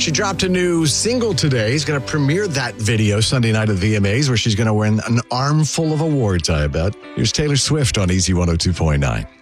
She dropped a new single today. She's going to premiere that video Sunday night at the VMAs, where she's going to win an armful of awards, I bet. Here's Taylor Swift on Easy 102.9.